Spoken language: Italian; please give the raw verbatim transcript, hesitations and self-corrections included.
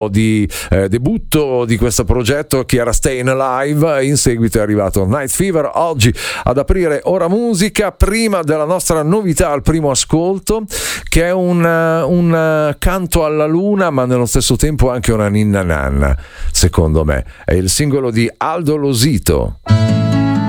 di eh, debutto di questo progetto che era Stayin' Alive. In seguito è arrivato Night Fever, oggi ad aprire Ora Musica, prima della nostra novità al primo ascolto, che è un, un canto alla luna ma nello stesso tempo anche una ninna nanna, secondo me. È il singolo di Aldo Losito.